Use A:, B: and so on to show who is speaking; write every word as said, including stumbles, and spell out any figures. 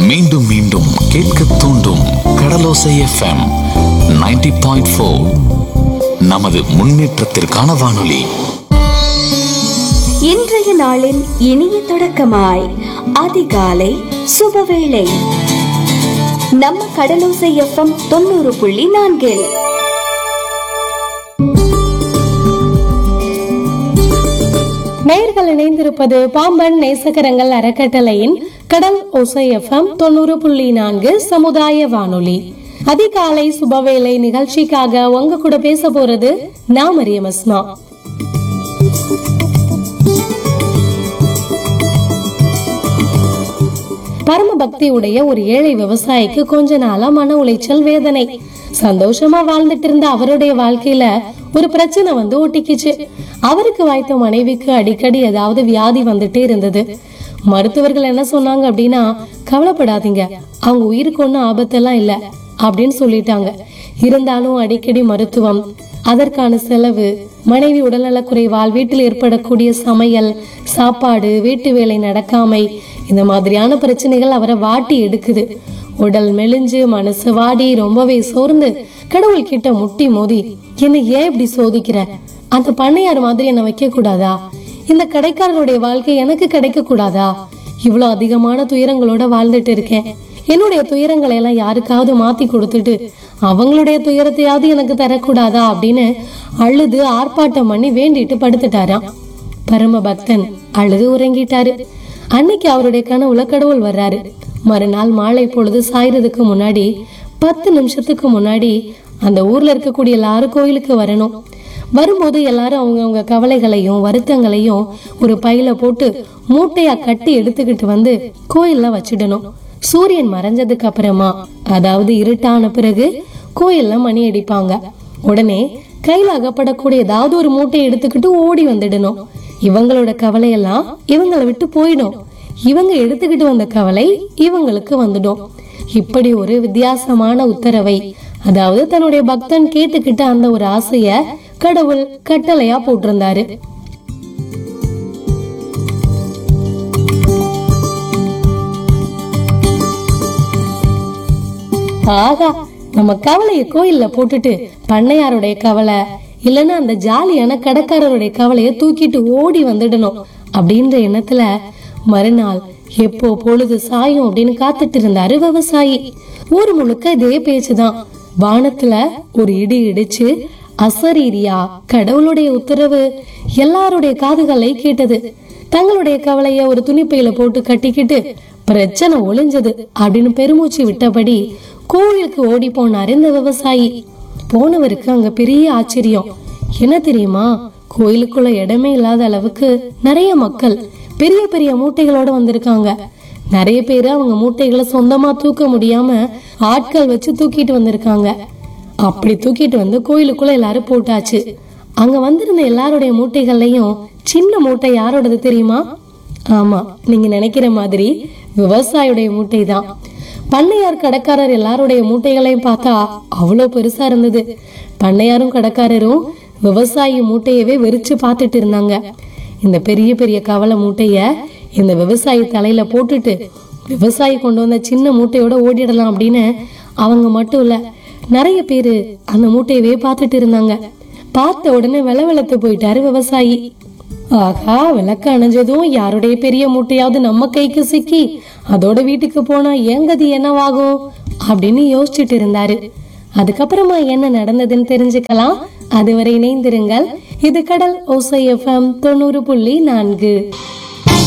A: மீண்டும் மீண்டும் கேட்க தூண்டும் கடலோசை எஃப்எம் நைன்டி பாயிண்ட் ஃபோர். நமது முன்னேற்றத்திற்கான வானொலி.
B: இன்றைய நாளின் இனிய தொடக்கமாய் அதிகாலை சுபவேளை நம்ம கடலோசை எஃப்எம் தொண்ணூறு புள்ளி நான்கில்.
C: நேயர்கள் இணைந்திருப்பது பாம்பன் நேசகரங்கள் அறக்கட்டளையின் கடல் ஓசை எஃப்எம் தொண்ணூறு புள்ளி நான்கு சமுதாய வானொலி. அதிகாலை சுபவேளை நிகழ்ச்சிக்காக உங்க கூட பேச போறது நான் மரியம் அஸ்மா. பரம பக்தியுடைய ஒரு ஏழை விவசாயிக்கு கொஞ்ச நாளா மன உளைச்சல், வேதனை. சந்தோஷமா வாழ்ந்துட்டு இருந்த அவருடைய வாழ்க்கையில ஒரு பிரச்சனை வந்து ஒட்டிக்கிச்சு. அவருக்கு வாய்த்த மனைவிக்கு அடிக்கடி ஏதாவது வியாதி வந்துட்டே இருந்தது. மருத்துவர்கள் என்ன சொன்னாங்க அப்படின்னா, கவலைப்படாதீங்க, அவங்க உயிருக்கு ஒன்னும் ஆபத்தெல்லாம் இல்ல அப்படின்னு சொல்லிட்டாங்க. இருந்தாலும் அடிக்கடி மருத்துவம், அதற்கான செலவு, மனைவி உடல்நலக்குறைவால் வீட்டில் ஏற்படக்கூடிய சமையல், சாப்பாடு, வீட்டு வேலை நடக்காமை, இந்த மாதிரியான பிரச்சனைகள் அவரை வாட்டி எடுக்குது. உடல் மெலிஞ்சு மனசு வாடி ரொம்பவே சோர்ந்து கடவுள் கிட்ட முட்டி மோதி, என்ன ஏன் இப்படி சோதிக்கிற? அந்த பண்ணையார் மாதிரி என்ன வைக்க கூடாதா? இந்த கடைக்காரருடைய வாழ்க்கை எனக்கு கிடைக்க கூடாதா? இவ்வளவு அதிகமான துயரங்களோட வாழ்ந்துட்டு இருக்கேன். என்னுடைய துயரங்களை எல்லாம் யாருக்காவது மாத்தி கொடுத்துட்டு அவங்களுடைய துயரத்தையாவது எனக்கு தரக்கூடாதா அப்படின்னு அழுது ஆர்ப்பாட்டம் பண்ணி வேண்டிட்டு படுத்துட்டாராம். பரம பக்தன் அழுது உறங்கிட்டாரு. அன்னைக்கு அவருடைய கனவுல கடவுள் வர்றாரு. மறுநாள் மாலை பொழுது சாயறதுக்கு முன்னாடி பத்து நிமிஷத்துக்கு முன்னாடி அந்த ஊர்ல இருக்கக்கூடிய எல்லாரும் கோயிலுக்கு வரணும். வரும்போது எல்லாரும் அவங்க அவங்க கவலைகளையும் வருத்தங்களையும் ஒரு பையில போட்டு மூட்டையா கட்டி எடுத்துக்கிட்டு வந்து கோயில்ல வச்சிடணும். சூரியன் மறைஞ்சதுக்கு அப்புறமா, அதாவது இருட்டான பிறகு கோயில்ல மணி அடிப்பாங்க. உடனே கையில அகப்படக்கூடிய ஏதாவது ஒரு மூட்டையை எடுத்துக்கிட்டு ஓடி வந்துடணும். இவங்களோட கவலையெல்லாம் இவங்களை விட்டு போயிடும். இவங்க எடுத்துக்கிட்டு வந்த கவலை இவங்களுக்கு வந்துடும். இப்படி ஒரு வித்தியாசமான உத்தரவை, அதாவது தன்னுடைய பக்தன் கேட்டுக்கிட்ட அந்த ஒரு ஆசைய கடவுள் கட்டளையா போட்டிருந்தாரு. ஆகா, நம்ம கவலைய கோயில்ல போட்டுட்டு பண்ணையாருடைய கவலை இல்லன்னா அந்த ஜாலியான கடைக்காரருடைய கவலைய தூக்கிட்டு ஓடி வந்துடணும் அப்படின்ற எண்ணத்துல மறுநாள் எப்போ பொழுது சாயும் அப்படின்னு காத்துட்டு இருந்தாரு விவசாயி. ஊர் முழுக்க இதே பேச்சுதான். வானத்துல ஒரு இடி இடிச்சு அசரீரியா கடவுளுடைய உத்தரவு எல்லாருடைய காதுகளை கேட்டது. தங்களுடைய கவலைய ஒரு துணிப்பையில போட்டு கட்டிக்கிட்டு பிரச்சனை ஒளிஞ்சது அப்படின்னு பெருமூச்சு விட்டபடி கோயிலுக்கு ஓடி போனாரு இந்த விவசாயி. போனவருக்கு அங்க பெரிய ஆச்சரியம். என்ன தெரியுமா, கோயிலுக்குள்ள இடமே இல்லாத அளவுக்கு நிறைய மக்கள் பெரிய பெரிய மூட்டைகளோட வந்திருக்காங்க. நிறைய பேரு அவங்க மூட்டைகளை சொந்தமா தூக்க முடியாம ஆட்கள் வச்சு தூக்கிட்டு வந்திருக்காங்க. அப்படி தூக்கிட்டு வந்து கோயிலுக்குள்ள எல்லாரும் போட்டாச்சு. அங்க வந்திருந்த எல்லாருடைய மூட்டைகள்லயும் சின்ன மூட்டை யாரோடது தெரியுமா? ஆமா, நீங்க நினைக்கிற மாதிரி விவசாயியுடைய மூட்டை தான். பண்ணையார் கடைக்காரர் எல்லாருடைய மூட்டைகளையும் பார்த்தா அவ்வளவு பெருசா இருந்தது. பண்ணையாரும் கடைக்காரரும் விவசாயி மூட்டையவே வெறிச்சு பார்த்துட்டு இருந்தாங்க. இந்த பெரிய பெரிய கவலை மூட்டைய இந்த விவசாயி தலையில போட்டுட்டு விவசாயி கொண்டு வந்த சின்ன மூட்டையோட ஓடிடலாம் அப்படின்னு அவங்க மட்டும் இல்ல, நிறைய பேரு அந்த மூட்டையவே பார்த்துட்டு இருந்தாங்க. பார்த்த உடனே வில வெளத்து போயிட்டாரு விவசாயி. ஆகா, விளக்கு அணைஞ்சதும் யாருடைய பெரிய மூட்டையாவது நம்ம கைக்கு சிக்கி அதோட வீட்டுக்கு போனா ஏங்கதி என்னவாகும் அப்படின்னு யோசிச்சுட்டு இருந்தாரு. அதுக்கப்புறமா என்ன நடந்ததுன்னு தெரிஞ்சுக்கலாம். அதுவரை இணைந்திருங்கள். இது கடல் ஓசை எஃப்எம் தொண்ணூறு புள்ளி நான்கு.